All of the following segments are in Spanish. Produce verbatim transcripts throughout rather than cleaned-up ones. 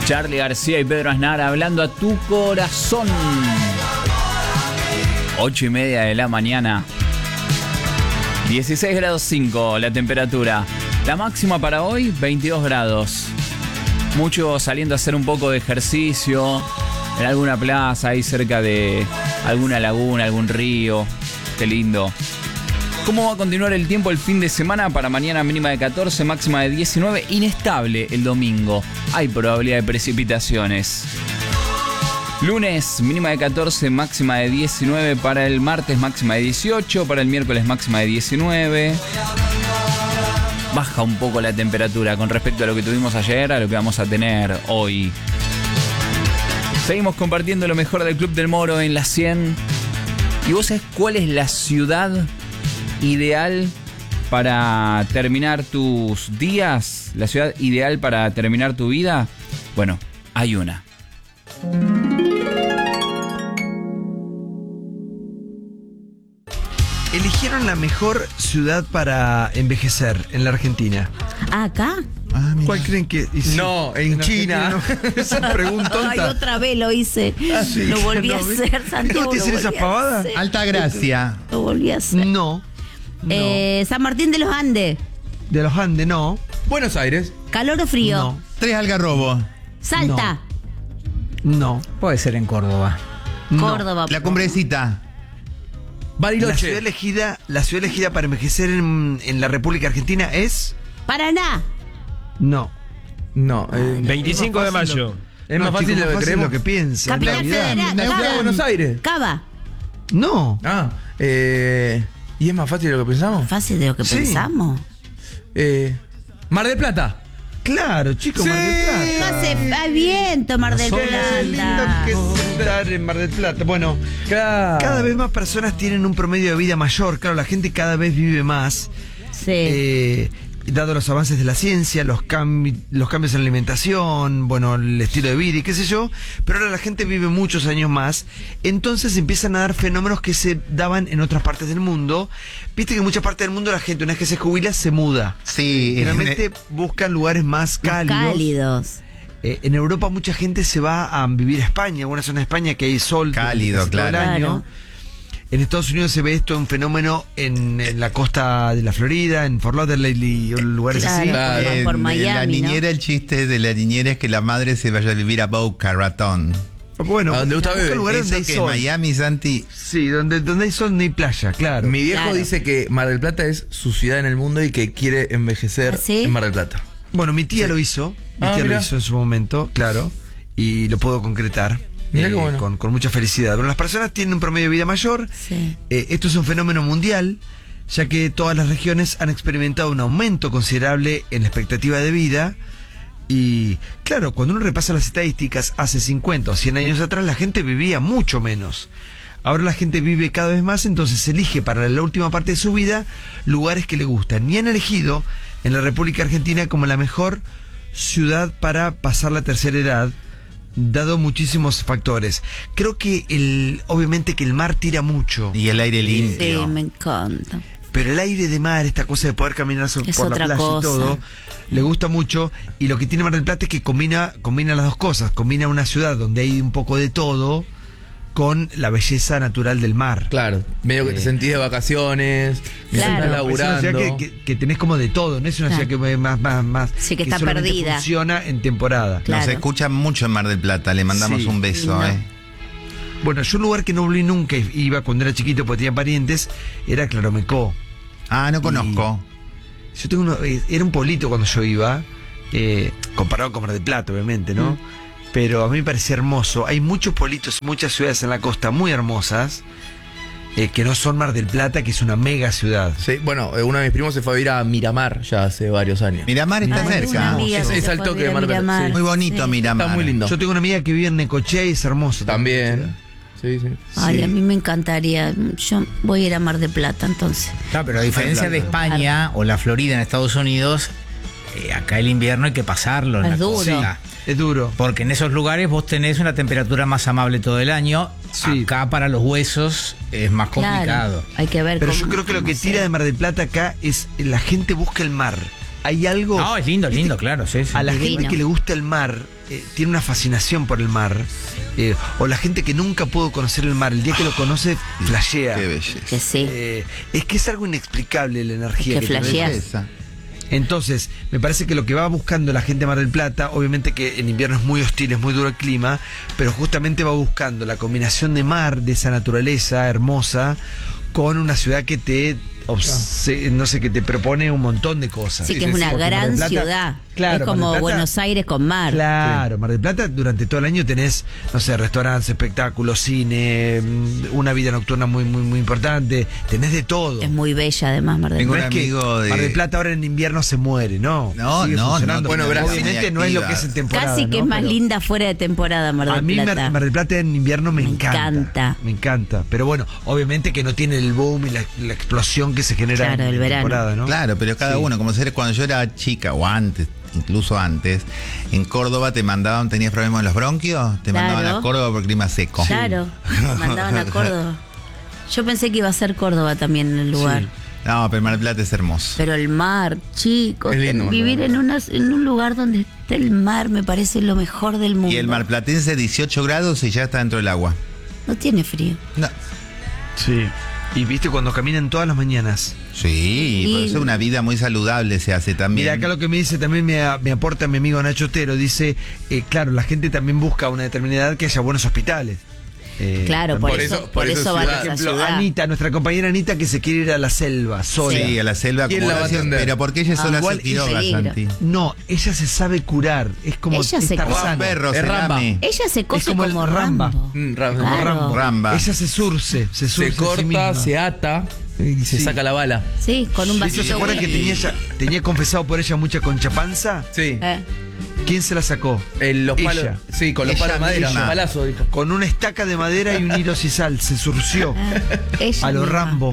Charly García y Pedro Aznar hablando a tu corazón. Ocho y media de la mañana. dieciséis grados cinco la temperatura. La máxima para hoy, veintidós grados. Muchos saliendo a hacer un poco de ejercicio en alguna plaza, ahí cerca de alguna laguna, algún río. Qué lindo. ¿Cómo va a continuar el tiempo el fin de semana? Para mañana mínima de catorce, máxima de diecinueve. Inestable el domingo. Hay probabilidad de precipitaciones. Lunes mínima de catorce, máxima de diecinueve. Para el martes máxima de dieciocho. Para el miércoles máxima de diecinueve. Baja un poco la temperatura con respecto a lo que tuvimos ayer, a lo que vamos a tener hoy. Seguimos compartiendo lo mejor del Club del Moro en la cien. ¿Y vos sabés cuál es la ciudad ideal para terminar tus días? ¿La ciudad ideal para terminar tu vida? Bueno, hay una. Eligieron la mejor ciudad para envejecer en la Argentina. ¿Acá? Ah, ¿cuál creen que hice? No, en, en China. No. Esa pregunta. Ay, otra vez lo hice. Ah, sí. Lo volví No, a hacer, Santiago. ¿Te hacen esas pavadas? Alta Gracia. Lo volví a hacer. No. no. Eh, San Martín de los Andes. De los Andes, no. Buenos Aires. ¿Calor o frío? No. Tres Algarrobos. Salta. No. Puede ser en Córdoba. No. Córdoba. La Cumbrecita. La ciudad Bariloche. elegida, la ciudad elegida para envejecer en, en la República Argentina es. Paraná. No. No, eh, veinticinco de mayo. es No, más fácil chicos, de lo que creemos. lo que piensan. Capital Navidad. Federal. La ciudad de Cava. Buenos Aires. Cava. No. Ah, eh, ¿y es más fácil de lo que pensamos? Fácil de lo que Sí. pensamos. Eh, Mar del Plata. Claro, chicos, Sí. Mar del No Plata. hace va viento, Mar del Qué lindo Plata. que es estar en Mar del Plata. Bueno, cada vez más personas tienen un promedio de vida mayor. Claro, la gente cada vez vive más. Sí. Eh, dado los avances de la ciencia, los, cambi- los cambios en la alimentación, bueno, el estilo de vida y qué sé yo, pero ahora la gente vive muchos años más, entonces empiezan a dar fenómenos que se daban en otras partes del mundo. Viste que en muchas partes del mundo la gente, una vez que se jubila, se muda. Sí. Generalmente buscan lugares más Más cálidos. cálidos. Eh, en Europa mucha gente se va a vivir a España, alguna zona de España que hay sol Cálido, casi todo el claro. año. Claro. En Estados Unidos se ve esto un fenómeno en, en la costa de la Florida, en Fort Lauderdale y lugares Claro. así. Claro. En- por en Miami, la ¿no? niñera, el chiste de la niñera es que la madre se vaya a vivir a Boca Raton. Bueno, ¿A dónde gusta busca beber? lugares Eso donde hay que en sol. Miami, Santi. Sí, donde, donde hay sol no hay playa, claro. Mi viejo Claro. dice que Mar del Plata es su ciudad en el mundo y que quiere envejecer ¿Ah, sí? en Mar del Plata. Bueno, mi tía lo hizo, mi Ah, tía mirá. lo hizo en su momento, claro, y lo puedo concretar. Mirá eh, qué bueno. con, con mucha felicidad. Bueno, las personas tienen un promedio de vida mayor. Sí. Eh, esto es un fenómeno mundial, ya que todas las regiones han experimentado un aumento considerable en la expectativa de vida. Y claro, cuando uno repasa las estadísticas, hace cincuenta o cien años atrás la gente vivía mucho menos. Ahora la gente vive cada vez más, entonces elige para la última parte de su vida lugares que le gustan. Y han elegido en la República Argentina como la mejor ciudad para pasar la tercera edad, dado muchísimos factores. Creo que el, obviamente que el mar tira mucho. Y el aire Sí, limpio. me encanta. Pero el aire de mar, esta cosa de poder caminar so- Es por la otra playa cosa. y todo, le gusta mucho. Y lo que tiene Mar del Plata es que combina, combina las dos cosas. Combina una ciudad donde hay un poco de todo con la belleza natural del mar. Claro, medio que te sentís de vacaciones, mientras Claro. estás Es una laburando. ciudad que, que- que tenés como de todo, no es una Claro. ciudad que más, más, más Sí, que está solamente perdida. funciona en temporada. Claro. Nos escucha mucho en Mar del Plata. Le mandamos Sí. un beso, No. ¿eh? Bueno, yo un lugar que no volví nunca, iba cuando era chiquito porque tenía parientes, era Claromecó. Ah, no conozco. Yo tengo uno, eh, era un pueblito cuando yo iba, eh, comparado con Mar del Plata, obviamente, ¿no? Mm. Pero a mí me parecía hermoso. Hay muchos pueblitos, muchas ciudades en la costa muy hermosas, eh, que no son Mar del Plata, que es una mega ciudad. Sí, bueno, eh, uno de mis primos se fue a vivir a Miramar ya hace varios años. Miramar está Ay, una cerca. amiga Es- que es se al fue a toque vivir de a Mar del Plata, Miramar. sí. Muy bonito Sí. Miramar. Está muy lindo. Yo tengo una amiga que vive en Necochea y es hermoso. También. Sí, sí. Ay, Sí. a mí me encantaría. Yo voy a ir a Mar del Plata entonces. Claro, pero a diferencia de España o la Florida en Estados Unidos, eh, acá el invierno hay que pasarlo. en Es la duro. costa. Es duro. Porque en esos lugares vos tenés una temperatura más amable todo el año. Sí. Acá para los huesos es más complicado. Claro, hay que ver Pero cómo- yo creo que lo cómo que se- tira de Mar del Plata acá es la gente busca el mar. hay algo... No, es lindo, lindo, claro, sí, sí. A la Divino. gente que le gusta el mar, eh, tiene una fascinación por el mar, eh, o la gente que nunca pudo conocer el mar, el día que lo conoce, flashea. Qué belleza. Que sí. Eh, es que es algo inexplicable la energía Que que tiene. flashea. Belleza. Entonces, me parece que lo que va buscando la gente de Mar del Plata, obviamente que en invierno es muy hostil, es muy duro el clima, pero justamente va buscando la combinación de mar, de esa naturaleza hermosa, con una ciudad que te, obse- no sé, que te propone un montón de cosas. Sí, que es una Porque Mar gran del Plata- ciudad. Claro, es Mar como del Plata- Buenos Aires con mar. Claro, Mar del Plata durante todo el año tenés, no sé, restaurantes, espectáculos, cine, mm, una vida nocturna muy, muy, muy importante, tenés de todo. Es muy bella además Mar del Tengo No un es que amigo de- Mar del Plata ahora en invierno se muere, no. No, Sigue no, funcionando. no, Bueno, Brasil obviamente no es lo que es en temporada. Casi que ¿no? es más Pero linda fuera de temporada Mar del a mí Mar, Plata. Mar del Plata en invierno me, Me encanta. encanta. Me encanta. Pero bueno, obviamente que no tiene el boom y la, la explosión que se genera Claro, en, el en verano. temporada, ¿no? Claro, pero cada Sí. uno, como ser cuando yo era chica o antes, incluso antes, en Córdoba te mandaban, tenías problemas en los bronquios, te Claro. mandaban a Córdoba por clima seco. Claro, me mandaban a Córdoba. Yo pensé que iba a ser Córdoba también en el lugar. Sí. No, pero Mar del Plata es hermoso. Pero el mar, chicos, Es lindo, vivir ¿no? en, una, en un lugar donde esté el mar me parece lo mejor del mundo. Y el marplatense dieciocho grados y ya está dentro del agua. No tiene frío. No. Sí. Y viste cuando caminan todas las mañanas. Sí, Y- por eso una vida muy saludable se hace también. Mira, acá lo que me dice también me, a- me aporta mi amigo Nacho Otero. Dice, eh, claro, la gente también busca a una determinada edad que haya buenos hospitales. Eh, Claro, también. por, Por eso, eso- por por eso eso van a ciudad. esa Por ejemplo, ciudad. Anita, nuestra compañera Anita, que se quiere ir a la selva sola. Sí, a la selva ¿Quién como la va a oración, atender? pero porque ella Ah, sola igual se tiró, es peligro. Santi. No, ella se sabe curar. Es como Ella se es cura. Tarzán. Perros, Es el Ramba. lame. Ella se cose como el como Ramba. Rambo. Mm, Ram- Claro. Rambo. Ramba. Ella se surce, se surce. Se corta, se ata y se Sí. saca la bala. Sí, con un ¿Se vasito. acuerdan que de tenía, ella- tenía confesado por ella mucha conchapanza? Sí. Eh, ¿Quién se la sacó? El- los palos. Ella. Sí, con los Ella palos de madera. misma. Un palazo, dijo. Con una estaca de madera y un hilo sisal. Se surció. ella A lo misma. Rambo.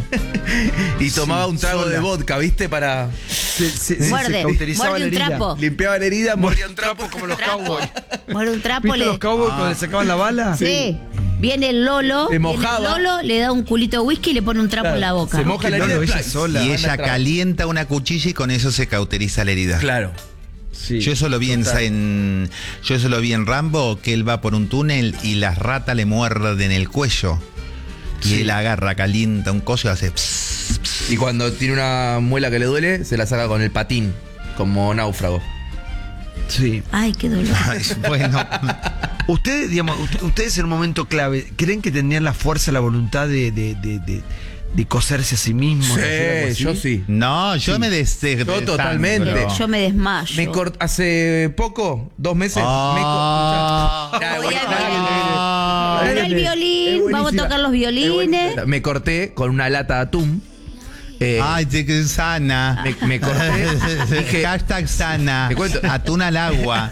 Y tomaba Sí, un trago sola. de vodka, ¿viste? Para. Se, se, se- Muerde, se cauterizaba muerde la un herida. trapo. Limpiaba la herida, mordía un trapo. Como los Trapo. cowboys. Muerde un trapo, ¿Viste le. los cowboys cuando le sacaban la bala? Sí. Viene el Lolo, Se viene el mojaba. Lolo, le da un culito de whisky y le pone un trapo en la boca. Se moja la No, herida. no, ella ¡plac! sola. Y Manda ella trapo. calienta una cuchilla y con eso se cauteriza la herida. Claro. Sí. Yo eso lo vi en, en- yo eso lo vi en Rambo, que él va por un túnel y las ratas le muerden el cuello. Y Sí. él agarra, calienta un coso y hace pss, pss. Y cuando tiene una muela que le duele, se la saca con el patín, como náufrago. Sí. Ay, qué dolor. Ay, bueno. Ustedes, digamos, ust- ustedes en un momento clave, ¿creen que tendrían la fuerza, la voluntad de, de, de, de, de coserse a sí mismos? de hacer algo así? yo sí. No, yo me des Yo totalmente. desangro. Yo me desmayo. Me cort hace poco, dos meses. me co- Ah. escuchá. Ah, Voy bueno, al dale, violín. dale, dale. Ahora el Es violín, vamos a buenísima. tocar los Es violines. buenísima. Me corté con una lata de atún. Eh, Ay, te que sana. me, me corté. Dije, Hashtag sana. Te cuento. Atún al agua.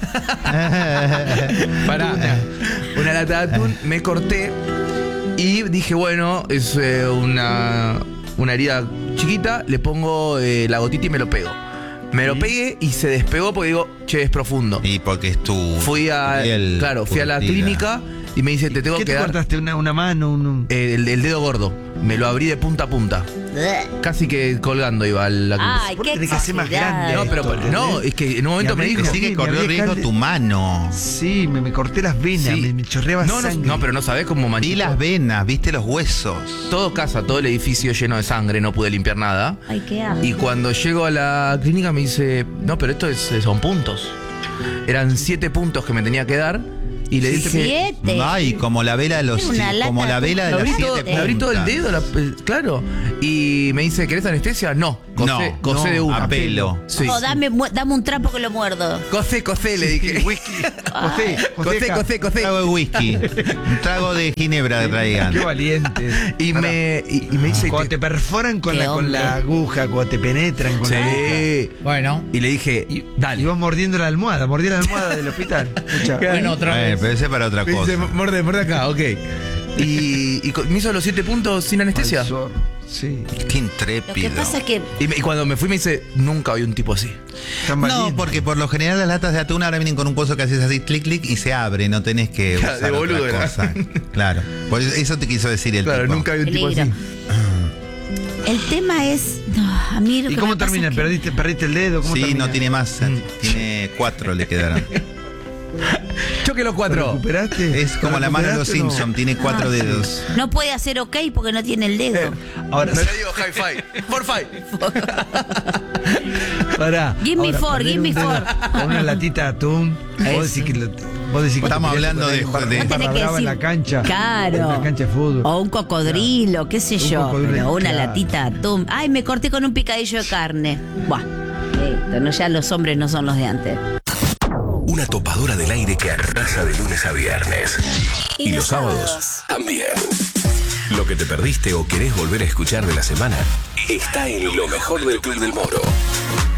Pará. Una lata de atún, me corté y dije, bueno, es eh, una, una herida chiquita, le pongo eh, la gotita y me lo pego. Me lo pegué y se despegó porque digo, che, es profundo. Y porque es tu. Fui a, piel claro, fui a la curtida. clínica y me dice, te tengo ¿Qué que te dar cortaste? ¿Una, una mano? Un, un- eh, el, el dedo gordo. Me lo abrí de punta a punta. Casi que colgando iba a la clínica. Ay, Vos qué tenés que hacer más exagerado. grande. no, pero esto, no, ¿entendés? es que en un momento Y a me mí dijo, me Sí, que Sí, corrió me había riesgo calde- tu mano. Sí, me, me corté las venas, Sí. me, me chorreaba no, no, sangre. no, pero no sabés cómo Vi manchito. las venas, viste los huesos. Todo casa, todo el edificio lleno de sangre, no pude limpiar nada. Ay, qué asco. Y cuando llego a la clínica me dice, no, pero esto es- son puntos. Eran siete puntos que me tenía que dar. Y le dije, Siete. Ay, como la vela de los Es una como lata la de vela de me las abrí, todo, siete me abrí todo el puntas. dedo, la- eh, claro. Y me dice, ¿querés anestesia? No, cosé, No, cosé no, de una. a pelo. Sí. Oh, dame, mu- dame un trapo que lo muerdo. Cosé, cosé, le dije. Whisky. José, Cosé, acá. cosé, Un cosé. trago de whisky. Un trago de ginebra de traigan. Qué valiente. Y me, y, y me dice, Cuando te- te perforan con Qué la, con hombre. la aguja, cuando te penetran con la aguja. sí. Bueno, Y le dije, Y, dale. y vos mordiendo la almohada, mordí la almohada del hospital. Escucha. bueno, otra Bueno, vez. pero ese es para otra Me dice, cosa. morde, morde acá, ok. Y, y co- me hizo los siete puntos sin anestesia. Ay, zorro. Sí, Qué Lo que intrépido. pasa es que Y, me- y cuando me fui me dice, nunca vi un tipo así. tan valiente. No, porque por lo general las latas de atún ahora vienen con un coso que haces así, clic, clic, y se abre, no tenés que Claro, usar de boludo otra era. cosa. Claro. Por eso, eso te quiso decir el Claro, tipo. nunca vi un tipo peligro. así. El tema es. No, a mí lo ¿Y que cómo me pasa termina? es que- ¿Perdiste, ¿Perdiste el dedo? ¿Cómo Sí, termina? no tiene más. Tiene cuatro le quedaron. Choque los ¿Lo cuatro. recuperaste? Es como ¿Lo la mano de los recuperaste o no? Simpsons, tiene cuatro Ah. dedos. No puede hacer ok porque no tiene el dedo. Ahora, Me lo digo high five. Four five. pará. Give me Ahora, four, perder give me un dedo four. Con una latita de atún. Eso. Vos decís que lo, vos decís que Estamos te peleaste hablando con de- alguien para- de- para Tenés que brava en decir, la cancha. Claro. En la cancha de fútbol. O un cocodrilo, qué sé Un yo. cocodrilo, Pero una claro. latita de atún. Ay, me corté con un picadillo de carne. Buah. Listo, no, ya los hombres no son los de antes. Una topadora del aire que arrasa de lunes a viernes. Y, los sábados también. Lo que te perdiste o querés volver a escuchar de la semana está en lo mejor del Club del Moro.